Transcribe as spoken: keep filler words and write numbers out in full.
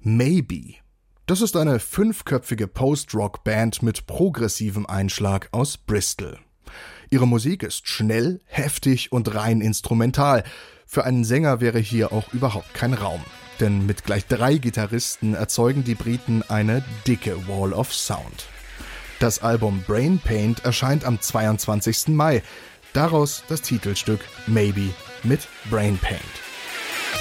Maybe. Das ist eine fünfköpfige Post-Rock-Band mit progressivem Einschlag aus Bristol. Ihre Musik ist schnell, heftig und rein instrumental. Für einen Sänger wäre hier auch überhaupt kein Raum. Denn mit gleich drei Gitarristen erzeugen die Briten eine dicke Wall of Sound. Das Album Brain Paint erscheint am zweiundzwanzigsten Mai. Daraus das Titelstück Maybe mit Brain Paint.